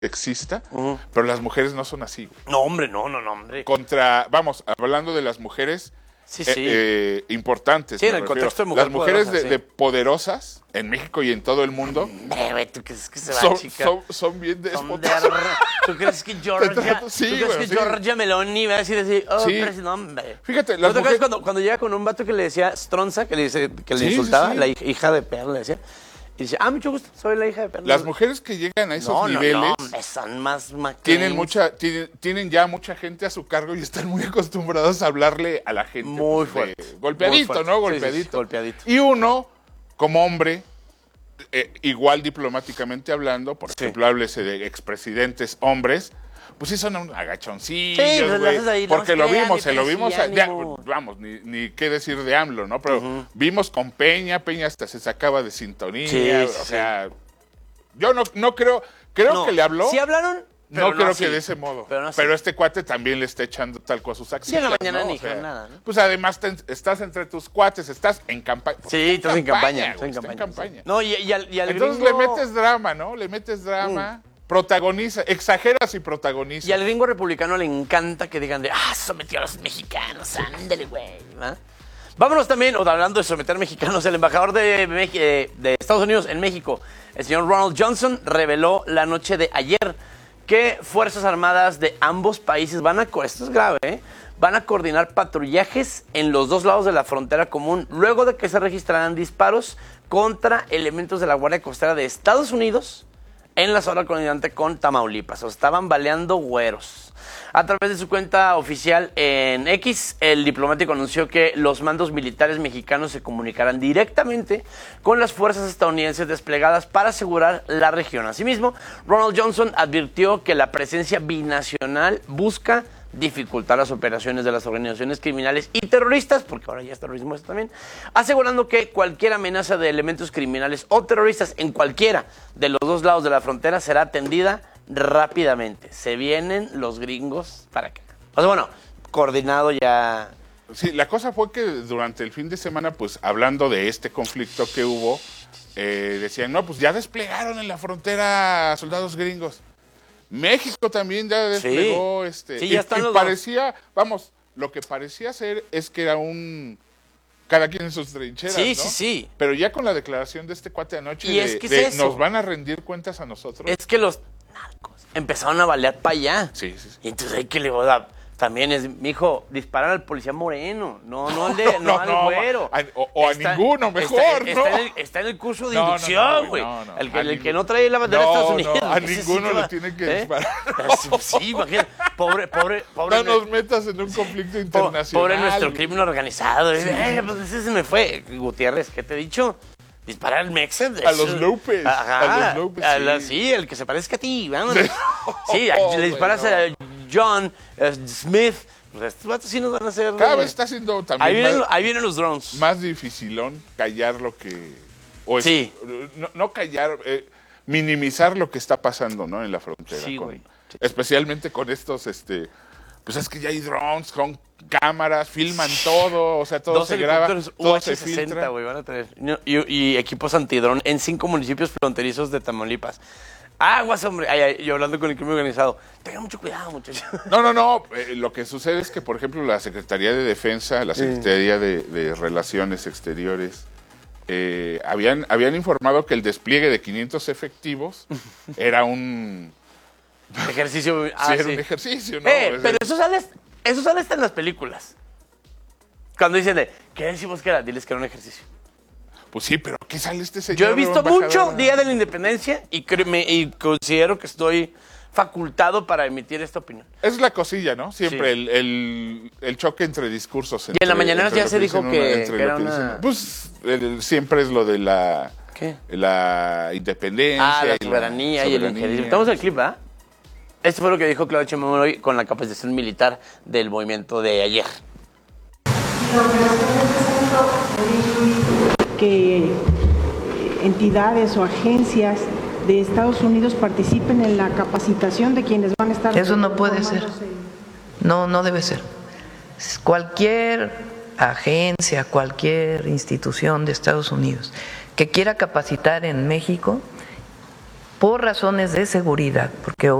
exista, pero las mujeres no son así, güey. No, hombre, no, hombre. Vamos, hablando de las mujeres importantes. Sí, en el contexto de mujer las mujeres poderosa, de poderosas en México y en todo el mundo ¿tú crees que se va, chica? Son bien déspotas. ¿Tú crees que Giorgia Meloni va a decir, hombre? Fíjate, ¿No te acuerdas cuando llega con un vato que le decía Stronza, que le insultaba, la hija de perla, le decía? Y dice, mucho gusto, soy la hija de perla. Las mujeres que llegan a esos niveles son más tienen ya mucha gente a su cargo y están muy acostumbrados a hablarle a la gente. Muy fuerte. Golpeadito, muy fuerte. ¿no? Golpeadito. Sí, golpeadito. Y uno, como hombre, igual diplomáticamente hablando, por ejemplo, háblese de expresidentes hombres, pues sí son agachoncillos, güey, porque lo vimos, vamos, ni qué decir de AMLO, ¿no? Pero vimos con Peña hasta se sacaba de sintonía, o sea, yo no creo que le habló. Sí hablaron, pero no creo que de ese modo. Pero este cuate también le está echando talco a sus acciones. Sí, en la mañana ni dijeron nada, ¿no? Pues además estás entre tus cuates, estás en campaña. Sí, estás en campaña. No, y al Entonces gringo... le metes drama, ¿no? Le metes drama. Protagoniza, exageras y protagoniza. Y al gringo republicano le encanta que digan sometió a los mexicanos, ándale, güey. Vámonos también, hablando de someter mexicanos, el embajador de Estados Unidos en México, el señor Ronald Johnson, reveló la noche de ayer que Fuerzas Armadas de ambos países esto es grave, van a coordinar patrullajes en los dos lados de la frontera común, luego de que se registraran disparos contra elementos de la Guardia Costera de Estados Unidos en la zona colindante con Tamaulipas. Estaban baleando güeros. A través de su cuenta oficial en X, el diplomático anunció que los mandos militares mexicanos se comunicarán directamente con las fuerzas estadounidenses desplegadas para asegurar la región. Asimismo, Ronald Johnson advirtió que la presencia binacional busca dificultar las operaciones de las organizaciones criminales y terroristas, porque ahora ya es terrorismo esto también, asegurando que cualquier amenaza de elementos criminales o terroristas en cualquiera de los dos lados de la frontera será atendida rápidamente. Se vienen los gringos para acá. Coordinado ya. Sí, la cosa fue que durante el fin de semana, pues hablando de este conflicto que hubo, decían, no, pues ya desplegaron en la frontera soldados gringos. México también ya desplegó, ya están los parecía, lo que parecía ser es que era cada quien en sus trincheras, ¿no? Sí. Pero ya con la declaración de este cuate anoche nos van a rendir cuentas a nosotros. Es que los narcos empezaron a balear para allá. Sí. Y entonces hay que le voy a dar. También es, mijo, disparar al policía moreno, no al güero. O a ninguno, mejor, está en el curso de inducción, güey. El que no trae la bandera de Estados Unidos. A ninguno le tiene que disparar. Sí, imagínate. Pobre. No nos metas en un conflicto internacional. Pobre nuestro crimen organizado. Pues ese se me fue. Gutiérrez, ¿qué te he dicho? Disparar al Mexa. A los López. Ajá. A los López, sí, el que se parezca a ti. Vamos. Sí, le disparas a John Smith. Pues estos vatos sí nos van a hacer. Cada vez está haciendo también. Ahí vienen los drones. Más dificilón callar lo que. No callar, minimizar lo que está pasando, ¿no? En la frontera. Sí, güey. Especialmente con estos, pues es que ya hay drones con cámaras, filman todo, o sea, todo se graba, todo se filtra. Güey, van a tener. Y equipos antidrón en 5 municipios fronterizos de Tamaulipas. Aguas, hombre. Yo hablando con el crimen organizado. Tengan mucho cuidado, muchachos. No. Lo que sucede es que, por ejemplo, la Secretaría de Defensa, la Secretaría de Relaciones Exteriores, habían informado que el despliegue de 500 efectivos era un ejercicio. Era un ejercicio, ¿no? Pero eso sale hasta en las películas. Cuando dicen ¿qué decimos que era? Diles que era un ejercicio. Pues sí, pero ¿qué sale este señor? Yo he visto mucho Día de la Independencia y considero que estoy facultado para emitir esta opinión. Es la cosilla, ¿no? Siempre el choque entre discursos. Y en la mañana ya se dijo que era una... Pues siempre es lo de la... ¿Qué? La independencia. La soberanía y el injerismo. Estamos en el clip, ¿verdad? Esto fue lo que dijo Claudia Sheinbaum hoy con la capacitación militar del movimiento de ayer. Que entidades o agencias de Estados Unidos participen en la capacitación de quienes van a estar... Eso no puede ser. No debe ser. Cualquier agencia, cualquier institución de Estados Unidos que quiera capacitar en México por razones de seguridad, porque